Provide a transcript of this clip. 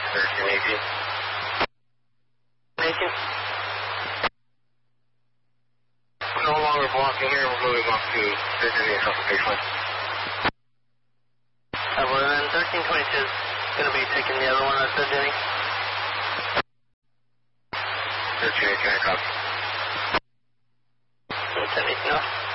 1318. 18. No longer blocking here, we're moving up to Virginia Central Baseline. Well, then 1322 is going to be taking the other one, I said, Jenny. 1318, I copy. 1018 off.